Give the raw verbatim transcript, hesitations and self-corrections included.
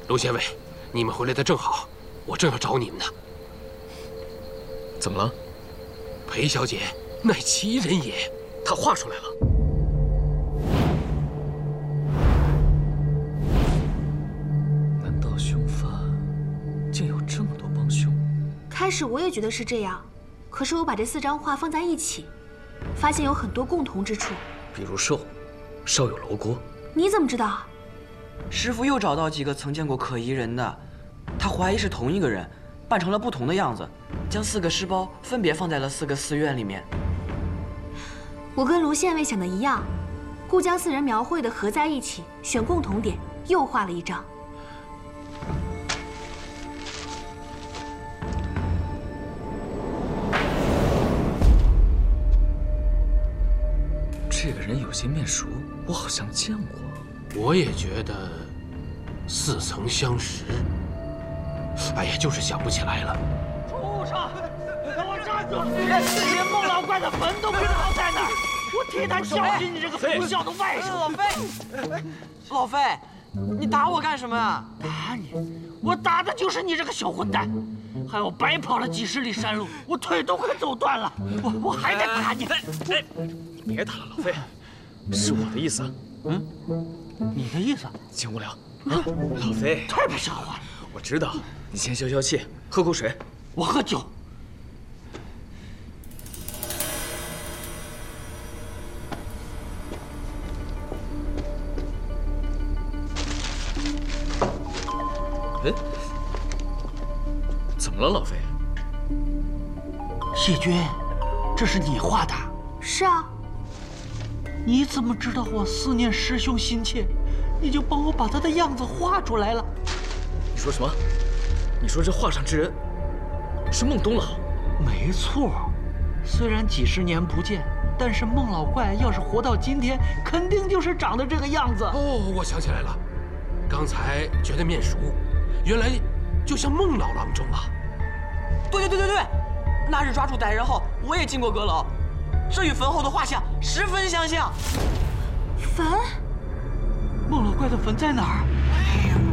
娄县尉，你们回来的正好，我正要找你们呢。 怎么了？ 裴小姐乃奇人也， 她画出来了。难道凶犯竟有这么多帮凶？ 开始我也觉得是这样，可是我把这四张画放在一起，发现有很多共同之处。 比如寿，少有楼锅。 你怎么知道？ 师傅又找到几个曾见过可疑人的，他怀疑是同一个人，扮成了不同的样子，将四个尸包分别放在了四个寺院里面。 我跟卢县尉想的一样，故将四人描绘的合在一起，选共同点，又画了一张。 这个人有些面熟，我好像见过。 我也觉得似曾相识。哎呀，就是想不起来了。 畜生，给我站住！连孟老怪的坟都不知道在哪儿，我替他教训你这个不孝的外甥。 老费，老费，你打我干什么呀？ 打你？我打的就是你这个小混蛋！害我白跑了几十里山路，我腿都快走断了，我我还得打你！ 哎，你别打了，老费，是我的意思。 嗯，你的意思？ 请无聊。啊，老费， 太不像话了！ 我知道，你先消消气，喝口水。 我喝酒。 哎，怎么了，老费？ 细君，这是你画的？ 是啊。 你怎么知道我思念师兄心切，你就帮我把他的样子画出来了？ 你说什么？你说这画上之人是孟东老？ 没错，虽然几十年不见，但是孟老怪要是活到今天，肯定就是长得这个样子。 哦，我想起来了，刚才觉得面熟，原来就像孟老郎中啊。 对对对对对，那日抓住歹人后，我也进过阁楼，这与坟后的画像十分相像。 坟？ 孟老怪的坟在哪儿？